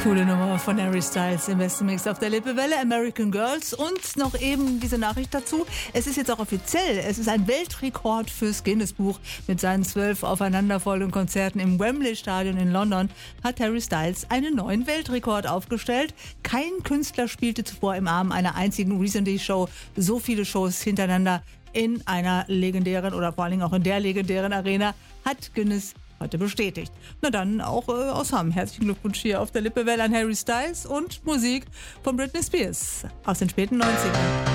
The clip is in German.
Coole Nummer von Harry Styles im besten Mix auf der Lippewelle, American Girls. Und noch eben diese Nachricht dazu. Es ist jetzt auch offiziell, es ist ein Weltrekord fürs Guinness-Buch. Mit seinen 12 aufeinanderfolgenden Konzerten im Wembley-Stadion in London hat Harry Styles einen neuen Weltrekord aufgestellt. Kein Künstler spielte zuvor im Rahmen einer einzigen Recently-Show so viele Shows hintereinander in einer legendären oder vor allen Dingen auch in der legendären Arena, hat Guinness heute bestätigt. Na dann auch aus Hamm. Herzlichen Glückwunsch hier auf der Lippewelle an Harry Styles und Musik von Britney Spears aus den späten 90ern.